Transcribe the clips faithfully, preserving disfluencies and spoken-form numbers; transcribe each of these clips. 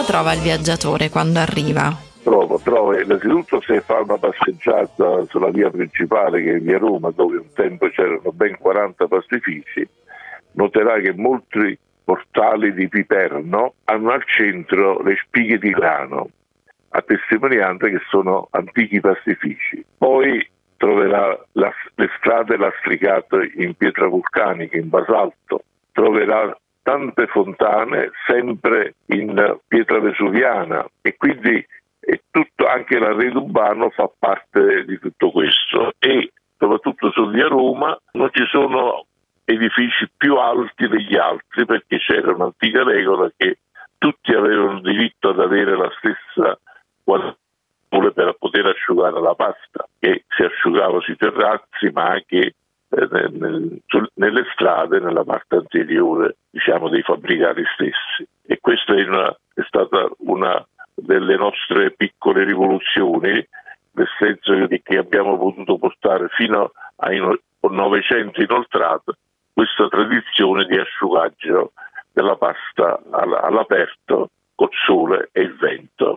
trova il viaggiatore quando arriva? Trovo, trovo, innanzitutto se fa una passeggiata sulla via principale che è via Roma, dove un tempo c'erano ben quaranta pastifici, noterà che molti portali di Piperno hanno al centro le spighe di grano, a testimonianza che sono antichi pastifici. Poi troverà la, le strade lastricate in pietra vulcanica, in basalto, troverà tante fontane sempre in pietra vesuviana e quindi è tutto, anche l'arredo urbano fa parte di tutto questo. E soprattutto su via Roma non ci sono edifici più alti degli altri, perché c'era un'antica regola che tutti avevano diritto ad avere la stessa qualità per poter asciugare la pasta, che si asciugava sui terrazzi ma anche eh, nel, su, nelle strade, nella parte anteriore, diciamo, dei fabbricati stessi. E questa è, una, è stata una delle nostre piccole rivoluzioni, nel senso che abbiamo potuto portare fino ai Novecento inoltrato questa tradizione di asciugaggio della pasta all'aperto col sole e il vento.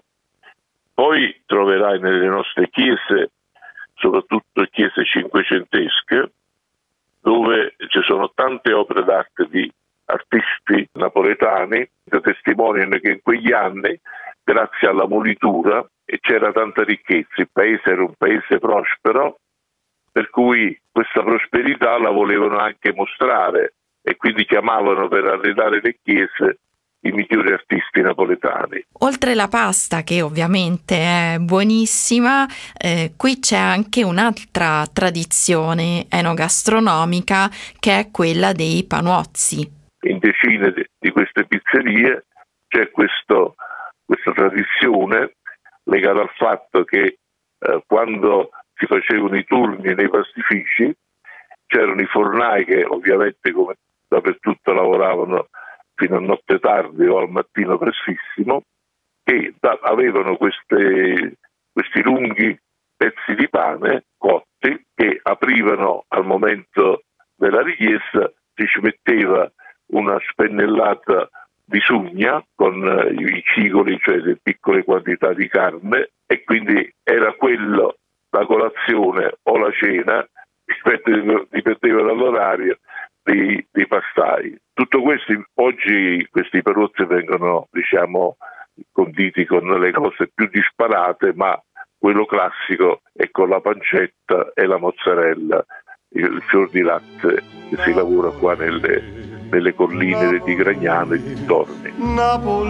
Poi troverai nelle nostre chiese, soprattutto chiese cinquecentesche, dove ci sono tante opere d'arte di artisti napoletani che testimoniano che in quegli anni, grazie alla molitura, c'era tanta ricchezza, il paese era un paese prospero, per cui questa prosperità la volevano anche mostrare e quindi chiamavano per arredare le chiese i migliori artisti napoletani. Oltre la pasta, che ovviamente è buonissima, eh, qui c'è anche un'altra tradizione enogastronomica, che è quella dei panuozzi. In decine di queste pizzerie c'è questo, questa tradizione legata al fatto che eh, quando si facevano i turni nei pastifici c'erano i fornai che ovviamente, come dappertutto, lavoravano fino a notte tardi o al mattino prestissimo, che da, avevano queste, questi lunghi pezzi di pane cotti che aprivano al momento della richiesta, si ci metteva una spennellata di sugna con eh, i cigoli, cioè le piccole quantità di carne, e quindi era quello la colazione o la cena, dipendeva dall'orario dei, dei pastai. Tutto questo, oggi questi peruzzi vengono, diciamo, conditi con le cose più disparate, ma quello classico è con la pancetta e la mozzarella, il fior di latte che si lavora qua nelle, nelle colline di Gragnano e dintorni.